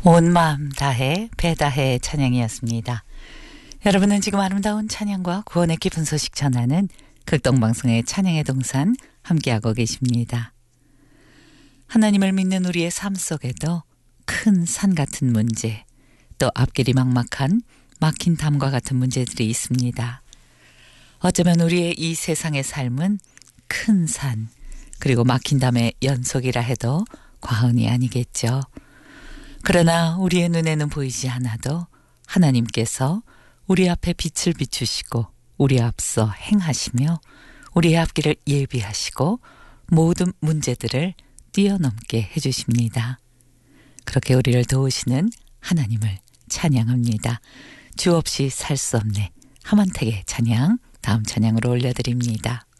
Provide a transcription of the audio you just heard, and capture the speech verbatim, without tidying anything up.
온 마음 다해 배다해 찬양이었습니다. 여러분은 지금 아름다운 찬양과 구원의 깊은 소식 전하는 극동방송의 찬양의 동산 함께하고 계십니다. 하나님을 믿는 우리의 삶 속에도 큰 산 같은 문제, 또 앞길이 막막한 막힌 담과 같은 문제들이 있습니다. 어쩌면 우리의 이 세상의 삶은 큰 산, 그리고 막힌 담의 연속이라 해도 과언이 아니겠죠. 그러나 우리의 눈에는 보이지 않아도 하나님께서 우리 앞에 빛을 비추시고 우리 앞서 행하시며 우리의 앞길을 예비하시고 모든 문제들을 뛰어넘게 해주십니다. 그렇게 우리를 도우시는 하나님을 찬양합니다. 주 없이 살 수 없네. 하만택의 찬양, 다음 찬양으로 올려드립니다.